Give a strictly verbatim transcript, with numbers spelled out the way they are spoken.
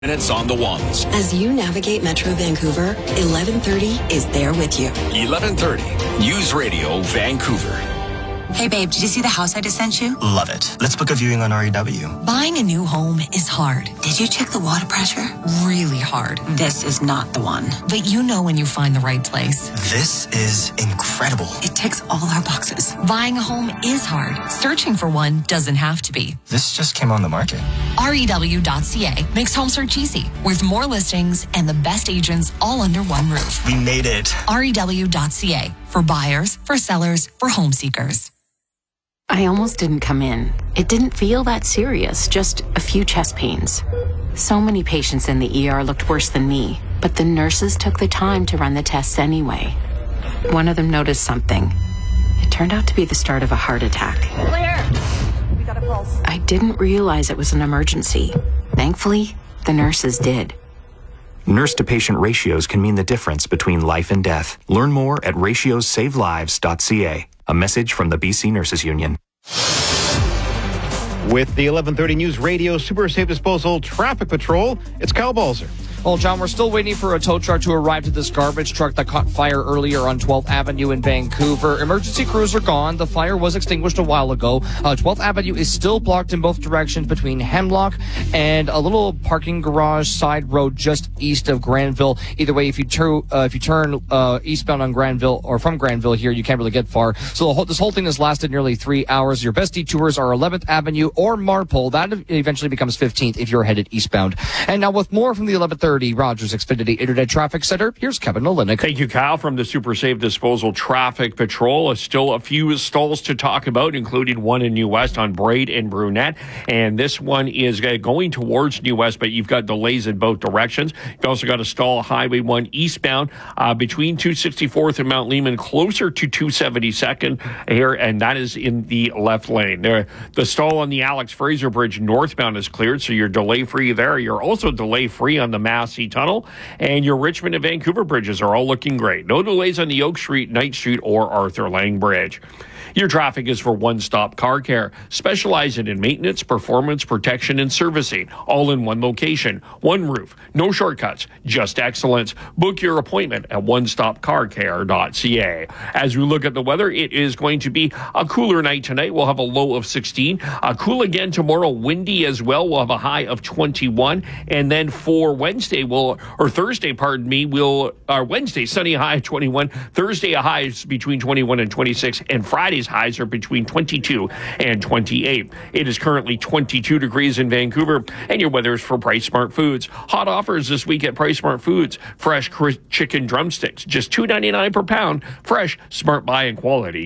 Minutes on the ones. As you navigate Metro Vancouver, eleven thirty is there with you. eleven thirty, News Radio Vancouver. Hey babe, did you see the house I just sent you? Love it. Let's book a viewing on R E W. Buying a new home is hard. Did you check the water pressure? Really hard. This is not the one. But you know when you find the right place. This is incredible. It ticks all our boxes. Buying a home is hard. Searching for one doesn't have to be. This just came on the market. R E W dot C A makes home search easy, with more listings and the best agents all under one roof. We made it. R E W dot C A, for buyers, for sellers, for home seekers. I almost didn't come in. It didn't feel that serious, just a few chest pains. So many patients in the E R looked worse than me, but the nurses took the time to run the tests anyway. One of them noticed something. It turned out to be the start of a heart attack. Clear! We got a pulse. I didn't realize it was an emergency. Thankfully, the nurses did. Nurse-to-patient ratios can mean the difference between life and death. Learn more at ratios save lives dot C A. A message from the B C Nurses Union. With the eleven thirty News Radio Super Safe Disposal Traffic Patrol, it's Kyle Balzer. Well, John, we're still waiting for a tow truck to arrive to this garbage truck that caught fire earlier on twelfth Avenue in Vancouver. Emergency crews are gone. The fire was extinguished a while ago. Uh, twelfth Avenue is still blocked in both directions between Hemlock and a little parking garage side road just east of Granville. Either way, if you, tur- uh, if you turn uh, eastbound on Granville or from Granville here, you can't really get far. So the whole, this whole thing has lasted nearly three hours. Your best detours are eleventh Avenue or Marpole. That eventually becomes fifteenth if you're headed eastbound. And now with more from the eleven thirty Rogers Xfinity Internet Traffic Center, here's Kevin Olenek. Thank you, Kyle, from the Super Safe Disposal Traffic Patrol. Still a few stalls to talk about, including one in New West on Braid and Brunette. And this one is going towards New West, but you've got delays in both directions. You've also got a stall Highway one eastbound uh, between two sixty-fourth and Mount Lehman, closer to two seventy-second here, and that is in the left lane. There, the stall on the Alex Fraser Bridge northbound is cleared, so you're delay-free there. You're also delay-free on the Massey Tunnel, and your Richmond and Vancouver bridges are all looking great. No delays on the Oak Street, Knight Street, or Arthur Lang Bridge. Your traffic is for One Stop Car Care, specializing in maintenance, performance, protection, and servicing, all in one location, one roof, no shortcuts, just excellence. Book your appointment at one stop car care dot C A. As we look at the weather, it is going to be a cooler night tonight. We'll have a low of sixteen. Uh, cool again tomorrow, windy as well. We'll have a high of twenty-one. And then for Wednesday, we'll, or Thursday, pardon me, we'll, uh, Wednesday, sunny high of twenty-one. Thursday, a high is between twenty-one and twenty-six. And Friday's highs are between twenty-two and twenty-eight. It is currently twenty-two degrees in Vancouver, and your weather is for Price Smart Foods. Hot offers this week at Price Smart Foods. Fresh chicken drumsticks, just two ninety-nine per pound. Fresh, smart buy and quality.